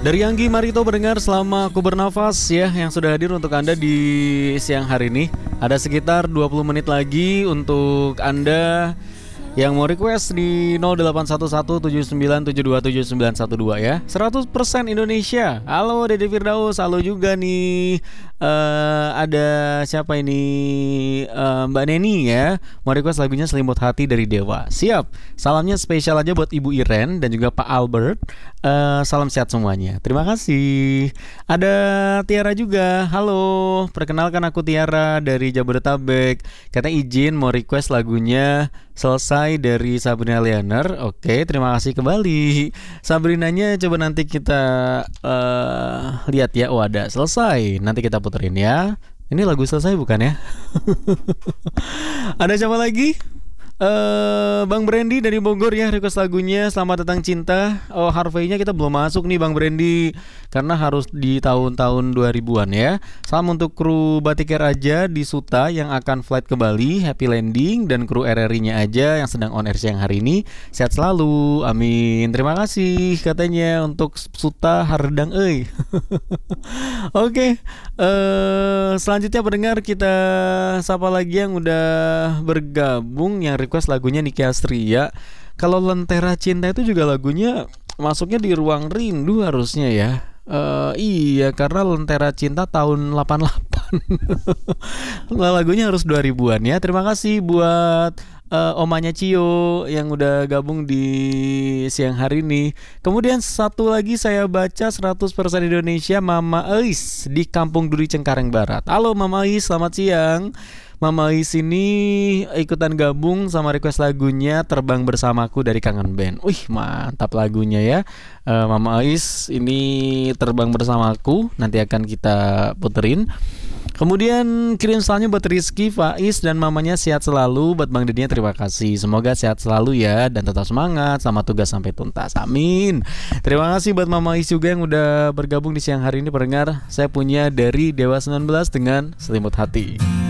Dari Anggi Marito pendengar selama aku bernafas ya, yang sudah hadir untuk Anda di siang hari ini. Ada sekitar 20 menit lagi untuk Anda yang mau request di 081179727912 ya. 100% Indonesia. Halo Dede Firdaus, halo juga nih. Ada siapa ini? Mbak Neni ya. Mau request lagunya Selimut Hati dari Dewa. Siap. Salamnya spesial aja buat Ibu Iren dan juga Pak Albert. Salam sehat semuanya. Terima kasih. Ada Tiara juga. Halo. Perkenalkan aku Tiara dari Jabodetabek. Katanya izin mau request lagunya Selesai dari Sabrina Leaner. Oke, terima kasih kembali. Sabrinanya coba nanti kita lihat ya. Oh ada Selesai. Nanti kita puterin ya. Ini lagu Selesai bukan ya? Ada siapa lagi? Bang Brandy dari Bogor ya, request lagunya Selamat Datang Cinta. Oh, Harvey-nya kita belum masuk nih Bang Brandy, karena harus di tahun-tahun 2000-an ya. Salam untuk kru Batik Air aja di Suta yang akan flight ke Bali, happy landing. Dan kru RRI-nya aja yang sedang on air siang hari ini, sehat selalu, amin. Terima kasih katanya untuk Suta Hardang euy. Oke, selanjutnya pendengar kita sapa lagi yang udah bergabung, yang request lagunya Niki Astria. Kalau Lentera Cinta itu juga lagunya masuknya di ruang rindu harusnya ya. Iya, karena Lentera Cinta tahun 88. Lagunya harus 2000-an ya. Terima kasih buat omanya Cio yang udah gabung di siang hari ini. Kemudian satu lagi saya baca 100% Indonesia, Mama Ais di Kampung Duri Cengkareng Barat. Halo Mama Ais, selamat siang. Mama Ais ini ikutan gabung sama request lagunya Terbang Bersamaku dari Kangen Band. Wih, mantap lagunya ya. Mama Ais ini Terbang Bersamaku nanti akan kita puterin. Kemudian kirim salamnya buat Rizky, Faiz dan mamanya sehat selalu. Buat Bang Dedinya terima kasih. Semoga sehat selalu ya dan tetap semangat. Selamat tugas sampai tuntas. Amin. Terima kasih buat Mama Is juga yang udah bergabung di siang hari ini pendengar. Saya punya dari Dewa 19 dengan Selimut Hati.